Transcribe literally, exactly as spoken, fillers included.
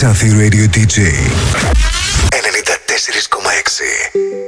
Xanthi Radio ντι τζέι ενενήντα τέσσερα κόμμα έξι.